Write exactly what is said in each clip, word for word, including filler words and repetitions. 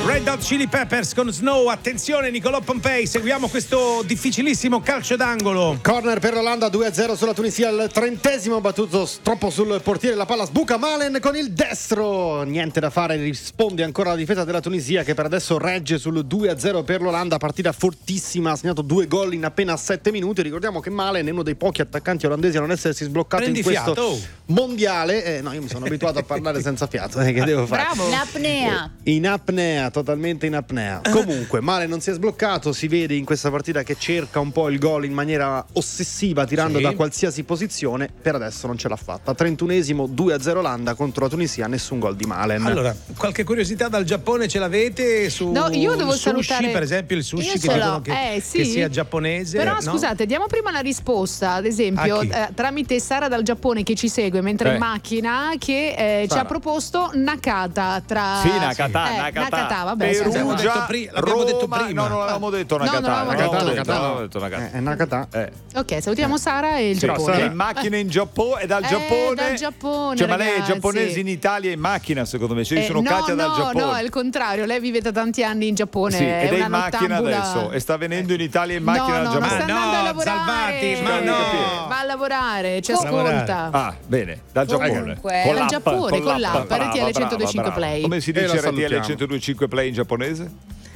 Red Hot Chili Peppers con Snow. Attenzione Nicolò Pompei, seguiamo questo difficilissimo calcio d'angolo. Corner per l'Olanda, due a zero sulla Tunisia al trentesimo, battuto troppo sul portiere, la palla sbuca Malen con il destro, niente da fare, risponde ancora la difesa della Tunisia che per adesso regge sul due a zero per l'Olanda, partita fortissima, ha segnato due gol in appena sette minuti. Ricordiamo che Malen è uno dei pochi attaccanti olandesi a non essersi sbloccato Prendi in questo fiato. mondiale. Eh, no, io mi sono abituato a parlare senza fiato, eh, che devo fare? Bravo. In apnea. In apnea, totalmente in apnea. Comunque, Male non si è sbloccato, si vede in questa partita che cerca un po' il gol in maniera ossessiva, tirando Sì. da qualsiasi posizione. Per adesso non ce l'ha fatta. trentunesimo, due a zero Olanda contro la Tunisia, nessun gol di Malen. Allora, qualche curiosità dal Giappone ce l'avete su No, io devo il sushi, salutare- per esempio il sushi Io che ce l'ho. dicono che, Eh, sì. che sia giapponese. Però no? scusate, diamo prima la risposta, ad esempio, A chi? eh, tramite Sara dal Giappone che ci segue mentre Eh. in macchina, che eh, ci Sara. ha proposto Nakata tra Sì, Nakata, eh, Nakata. Nakata, vabbè, Perugia, l'abbiamo detto pri- l'abbiamo detto Roma. prima. No, non l'avevamo detto No, Nakata. non l'avevamo Nakata, detto. Nakata, Nakata. l'avevamo detto Nakata. Eh, è Nakata. Eh. Ok, salutiamo Sara e il Sì, Giappone. è in macchina in Giappone, è dal Eh, Giappone. dal Giappone, Cioè, ma lei è ragazzi. giapponese in Italia in macchina, secondo me. Cioè, io Eh, sono no, Katia dal no, Giappone. no, è il contrario. Lei vive da tanti anni in Giappone. Sì, è ed è una in macchina nottambula. adesso e sta venendo in Italia in macchina no, dal no, ma Giappone. sta Ma andando a no, lavorare. Salvati, ma no. Va a lavorare, ci Va a lavorare. ascolta. Ah, bene, dal Giappone. Comunque. Con Dal l'app, Giappone, con l'app, brava, R T L centodue e cinque brava, Play. Come si E dice la R T L salutiamo. centodue e cinque Play in giapponese?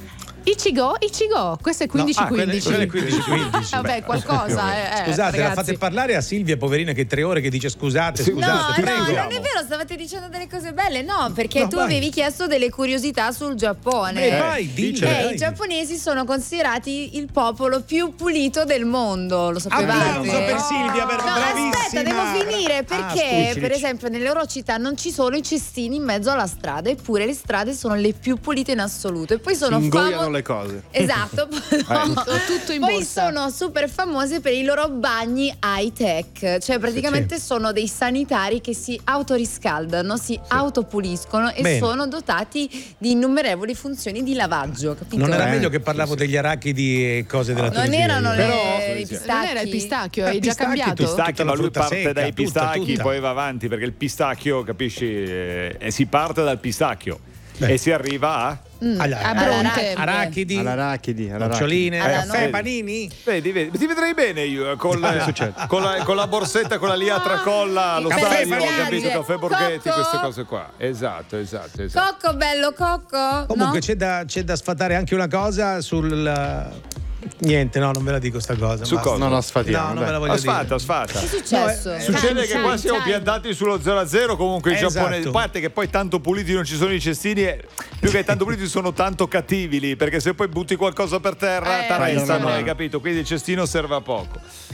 Ichigo, Ichigo, questo è quindici No, ah, quelle- quindici. quelle quindici quindici. Vabbè, qualcosa. eh, eh, Scusate, la ragazzi. fate parlare a Silvia, poverina, che tre ore che dice scusate, Sì. scusate, No, prego. no, non è vero, stavate dicendo delle cose belle. No, perché No, tu vai. avevi chiesto delle curiosità sul Giappone. Eh, vai, dicele, Eh, dai. i giapponesi sono considerati il popolo più pulito del mondo, lo sapevate? Applauso per Silvia, per- No, bravissima. aspetta, devo finire Ah, perché, scusi, per dici. esempio, nelle loro città non ci sono i cestini in mezzo alla strada, eppure le strade sono le più pulite in assoluto. E poi sono Si ingoiano famo- le cose. Esatto. Tutto, tutto in Poi borsa. sono super famose per i loro bagni high tech, cioè praticamente sono dei sanitari che si autoriscaldano, si autopuliscono e Bene. sono dotati di innumerevoli funzioni di lavaggio, capito? Non era Eh, meglio che parlavo degli arachidi e cose della Non Tunisia? erano le, Però- i pistacchi. Non era il pistacchio, Eh, hai già pistacchi, cambiato. pistacchi. Pistacchi, Tutta ma la lui frutta parte secca, dai tutta, pistacchi, tutta. poi va avanti perché il pistacchio, capisci, eh, e si parte dal pistacchio Beh. e si arriva a Allora, a Bronte. arachidi, All'arachidi, noccioline, Alla caffè, noce. panini. Vedi, vedi, ti vedrei bene io con, Che succede? con, la, con la borsetta, con la lì a tracolla allo Caffè stadio, ho Panini. capito, caffè Borghetti, Cocco. queste cose qua. Esatto, esatto, esatto. Cocco, bello cocco. Comunque no? c'è, da, c'è da sfatare anche una cosa sul... Niente, no, non ve la dico sta cosa. Su basta. cosa? Non la No, sfatiamo. non dai. me la voglio Asfalta, dire. asfalta. Che è successo? No, eh, Succede Time, che qua time, siamo time. piantati sullo zero a zero, comunque i Esatto. giapponesi, a parte che poi tanto puliti non ci sono i cestini, e più che tanto puliti sono tanto cattivi lì, perché se poi butti qualcosa per terra, Eh, t'arrestano, no, no, no. hai capito? Quindi il cestino serve a poco.